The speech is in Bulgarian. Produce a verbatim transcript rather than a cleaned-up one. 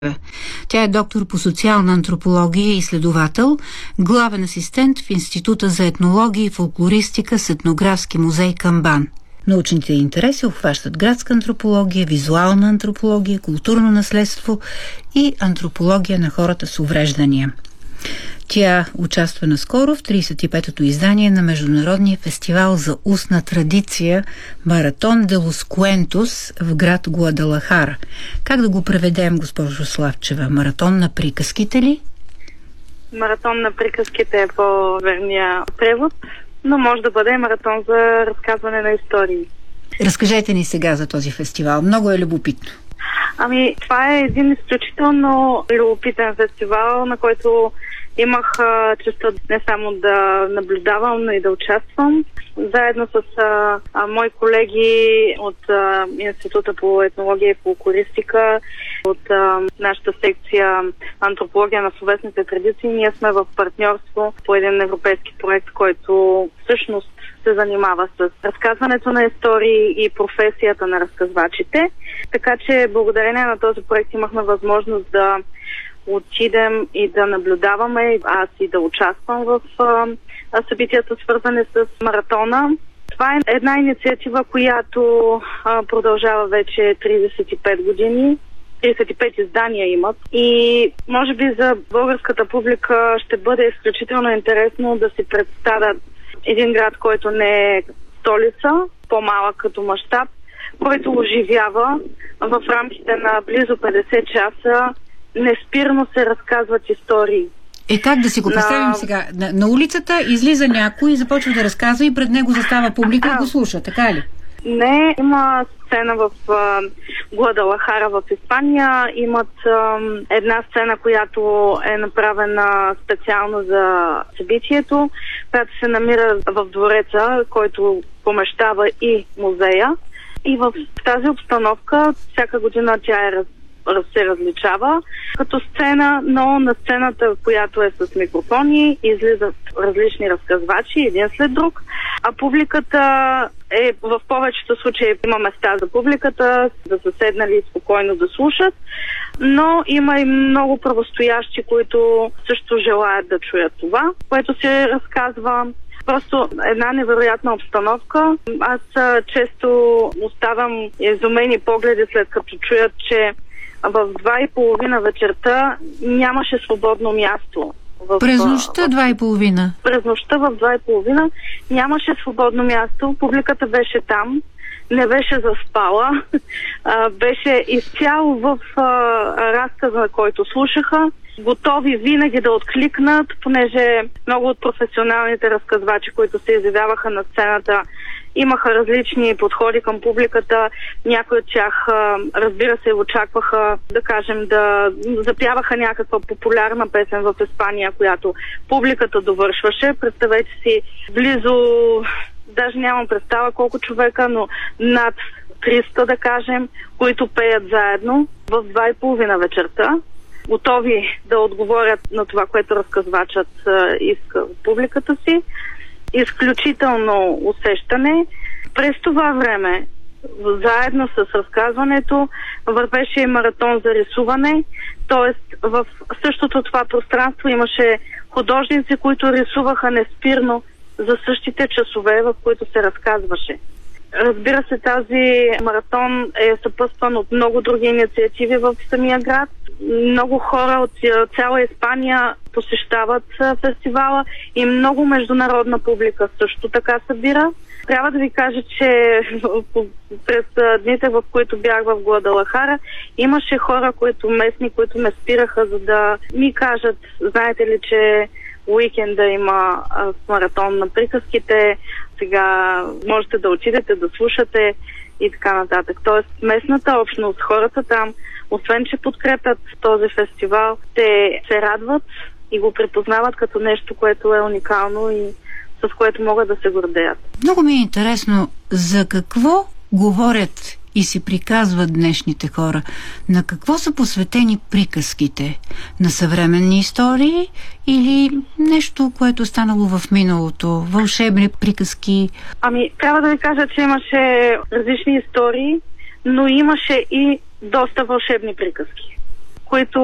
Тя е доктор по социална антропология и изследовател, главен асистент в Института за етнология и фолклористика с етнографски музей Камбан. Научните интереси обхващат градска антропология, визуална антропология, културно наследство и антропология на хората с увреждания. Тя участва наскоро в тридесет и петото издание на Международния фестивал за устна традиция Маратон де лос Куентос в град Гуадалахара. Как да го преведем, госпожо Славчева? Маратон на приказките ли? Маратон на приказките е по-верния превод, но може да бъде маратон за разказване на истории. Разкажете ни сега за този фестивал. Много е любопитно. Ами, това е един изключително любопитен фестивал, на който имах а, честа не само да наблюдавам, но и да участвам. Заедно с а, а, мои колеги от а, Института по етнология и фолклористика, от а, нашата секция антропология на словесните традиции, ние сме в партньорство по един европейски проект, който всъщност се занимава с разказването на истории и професията на разказвачите. Така че благодарение на този проект имахме възможност да отидем и да наблюдаваме, аз и да участвам в а, събитията, свързани с маратона. Това е една инициатива, която а, продължава вече тридесет и пет години. тридесет и пет издания имат. И може би за българската публика ще бъде изключително интересно да си представят един град, който не е столица, по-малък като мащаб, който оживява в рамките на близо петдесет часа. Неспирно се разказват истории. Е, как да си го представим на... сега? На, на улицата излиза някой и започва да разказва и пред него застава публика а, и го слуша, така ли? Не, има сцена в а, Гуадалахара в Испания. Имат а, една сцена, която е направена специално за събитието, която се намира в двореца, който помещава и музея. И в тази обстановка всяка година тя е раз се различава като сцена, но на сцената, която е с микрофони, излизат различни разказвачи един след друг, а публиката е в повечето случаи има места за публиката, да са седнали и спокойно да слушат, но има и много правостоящи, които също желаят да чуят това, което се разказва. Просто една невероятна обстановка. Аз често оставам изумени погледи, след като чуят, че в два и половина вечерта нямаше свободно място. В, През нощта два и половина? През нощта в два и половина нямаше свободно място. Публиката беше там, не беше заспала. а, беше изцяло в а, разказа, който слушаха. Готови винаги да откликнат, понеже много от професионалните разказвачи, които се изявяваха на сцената, имаха различни подходи към публиката. Някои от тях, разбира се, очакваха, да кажем, да запяваха някаква популярна песен в Испания, която публиката довършваше. Представете си, близо, даже нямам представа колко човека, но над триста, да кажем, които пеят заедно в два и половина вечерта, готови да отговорят на това, което разказвачът иска от публиката си. Изключително усещане. През това време, заедно с разказването, вървеше и маратон за рисуване, т.е. в същото това пространство имаше художници, които рисуваха неспирно за същите часове, в които се разказваше. Разбира се, тази маратон е съпътстван от много други инициативи в самия град. Много хора от цяла Испания посещават фестивала и много международна публика също така събира. Трябва да ви кажа, че през дните, в които бях в Гуадалахара, имаше хора, които местни, които ме спираха, за да ми кажат, знаете ли, че уикенда има маратон на приказките, сега можете да отидете да слушате и така нататък. Тоест местната общност, хората там, освен че подкрепят този фестивал, те се радват и го припознават като нещо, което е уникално и с което могат да се гордеят. Много ми е интересно за какво говорят и си приказват днешните хора. На какво са посветени приказките? На съвременни истории или нещо, което е станало в миналото? Вълшебни приказки? Ами, трябва да ви кажа, че имаше различни истории, но имаше и доста вълшебни приказки. които